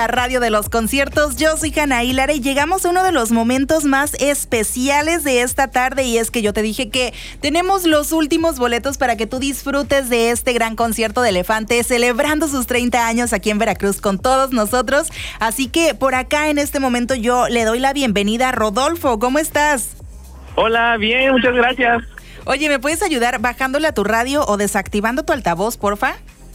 La radio de los conciertos, yo soy Hanna Hilara y llegamos a uno de los momentos más especiales de esta tarde, y es que yo te dije que tenemos los últimos boletos para que tú disfrutes de este gran concierto de Elefante celebrando sus 30 años aquí en Veracruz con todos nosotros. Así que por acá en este momento yo le doy la bienvenida a Rodolfo. ¿Cómo estás? Hola, bien, muchas gracias. Oye, ¿me puedes ayudar bajándole a tu radio o desactivando tu altavoz, porfa?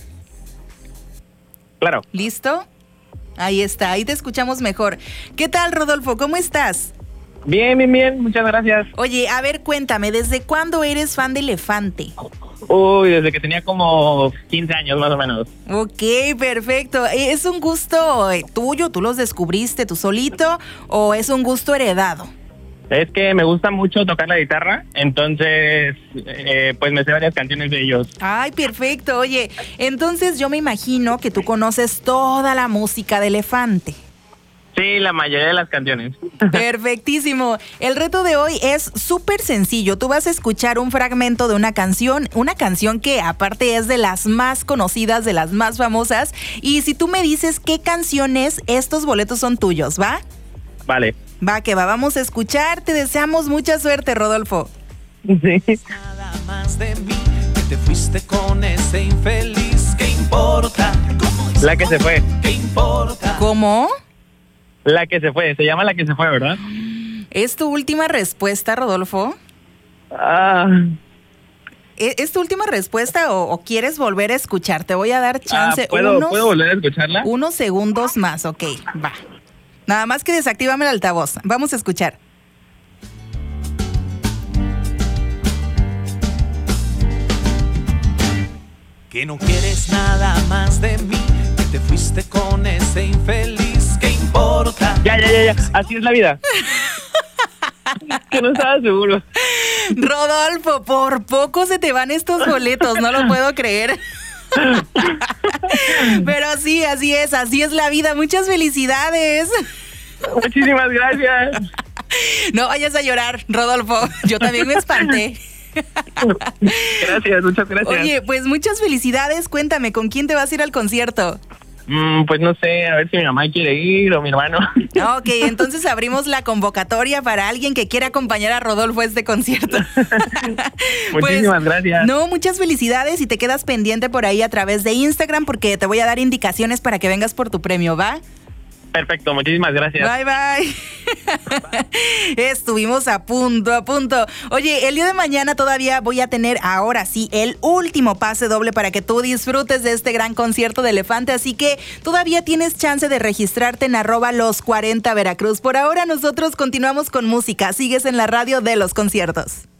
Claro. ¿Listo? Ahí está, ahí te escuchamos mejor. ¿Qué tal, Rodolfo? ¿Cómo estás? Bien, muchas gracias. Oye, a ver, cuéntame, ¿desde cuándo eres fan de Elefante? Uy, desde que tenía como 15 años más o menos. Ok, perfecto. ¿Es un gusto tuyo? ¿Tú los descubriste tú solito o es un gusto heredado? Es que me gusta mucho tocar la guitarra, entonces pues me sé varias canciones de ellos. Ay, perfecto. Oye, entonces yo me imagino que tú conoces toda la música de Elefante. Sí, la mayoría de las canciones. Perfectísimo. El reto de hoy es súper sencillo. Tú vas a escuchar un fragmento de una canción que aparte es de las más conocidas, de las más famosas. Y si tú me dices qué canción es, estos boletos son tuyos, ¿va? Vale. Va que va, vamos a escuchar. Te deseamos mucha suerte, Rodolfo. Sí. Nada más de mí, que te fuiste con ese infeliz. ¿Qué importa? La que se fue. ¿Qué importa? ¿Cómo? La que se fue, se llama La que se fue, ¿verdad? ¿Es tu última respuesta, Rodolfo? ¿Es tu última respuesta o quieres volver a escuchar? Te voy a dar chance. ¿Puedo volver a escucharla? Unos segundos más, ok, va. Nada más que desactívame el altavoz. Vamos a escuchar. Que no quieres nada más de mí, que te fuiste con ese infeliz. ¿Qué importa? Ya. Así es la vida. Que no estaba seguro. Rodolfo, por poco se te van estos boletos, no lo puedo creer. Pero sí, así es la vida. Muchas felicidades. Muchísimas gracias. No vayas a llorar, Rodolfo. Yo también me espanté. Gracias, muchas gracias. Oye, pues muchas felicidades. Cuéntame, ¿con quién te vas a ir al concierto? Pues no sé, a ver si mi mamá quiere ir o mi hermano. Ok, entonces abrimos la convocatoria para alguien que quiera acompañar a Rodolfo a este concierto. Muchísimas gracias. No, muchas felicidades y te quedas pendiente por ahí a través de Instagram porque te voy a dar indicaciones para que vengas por tu premio, ¿va? Perfecto, muchísimas gracias. Bye. Estuvimos a punto. Oye, el día de mañana todavía voy a tener, ahora sí, el último pase doble para que tú disfrutes de este gran concierto de Elefante, así que todavía tienes chance de registrarte en @los40 Veracruz. Por ahora nosotros continuamos con música. Sigues en la radio de los conciertos.